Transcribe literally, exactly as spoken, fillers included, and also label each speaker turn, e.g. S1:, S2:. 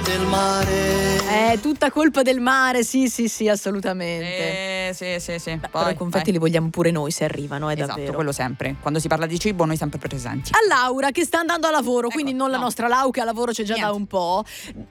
S1: del mare.
S2: È tutta colpa del mare, sì, sì, sì, assolutamente.
S3: Eh, sì, sì, sì.
S2: Beh,
S3: Poi,
S2: però i confetti
S3: vai.
S2: li vogliamo pure noi se arrivano, è
S3: Esatto,
S2: davvero.
S3: quello sempre. Quando si parla di cibo, noi sempre presenti.
S2: A Laura che sta andando a lavoro,
S3: Ecco,
S2: quindi non la
S3: no.
S2: nostra Lau che a lavoro c'è già
S3: Niente.
S2: da un po'.